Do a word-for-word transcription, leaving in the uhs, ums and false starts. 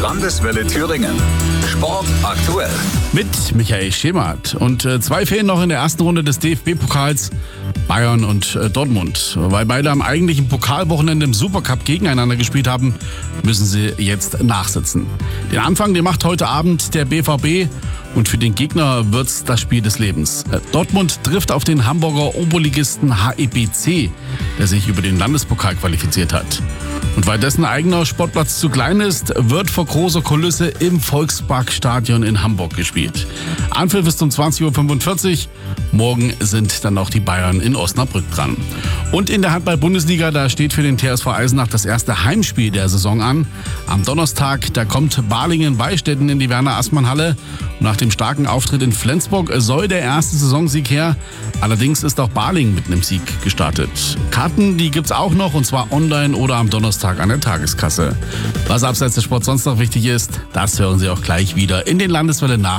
Landeswelle Thüringen. Sport aktuell. Mit Michael Schemert. Und äh, zwei fehlen noch in der ersten Runde des D F B-Pokals. Bayern und äh, Dortmund. Weil beide am eigentlichen Pokalwochenende im Supercup gegeneinander gespielt haben, müssen sie jetzt nachsitzen. Den Anfang, den macht heute Abend der B V B. Und für den Gegner wird's das Spiel des Lebens. Äh, Dortmund trifft auf den Hamburger Oberligisten H E B C, der sich über den Landespokal qualifiziert hat. Und weil dessen eigener Sportplatz zu klein ist, wird vor großer Kulisse im Volksparkstadion in Hamburg gespielt. Anpfiff ist um zwanzig Uhr fünfundvierzig. Morgen sind dann auch die Bayern in Osnabrück dran. Und in der Handball-Bundesliga, da steht für den T S V Eisenach das erste Heimspiel der Saison an. Am Donnerstag, da kommt Balingen-Weistetten in die Werner-Assmann-Halle. Nach dem starken Auftritt in Flensburg soll der erste Saisonsieg her. Allerdings ist auch Balingen mit einem Sieg gestartet. Karten, die gibt's auch noch, und zwar online oder am Donnerstag an der Tageskasse. Was abseits des Sports sonst noch wichtig ist, das hören Sie auch gleich wieder in den Landeswelle nach.